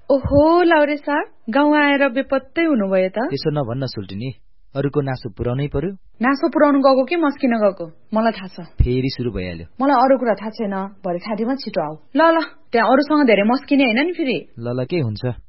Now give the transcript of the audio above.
ओहो लाउरे सर, गाउँ आएर बेपत्तै हुनुभयो त। त्यसो नभन्न सुल्टिनी, अरूको नासो पुराउनै पर्यो। नासो पुराउनु गएको कि मस्किन गएको मलाई थाहा छ। फेरि सुरु भइहाल्यो। मलाई अरू कुरा थाहा छैन, भरे खाडीमा छिटो आऊ। ल त्यहाँ अरूसँग धेरै मस्किने हैन नि फेरि। ल के हुन्छ।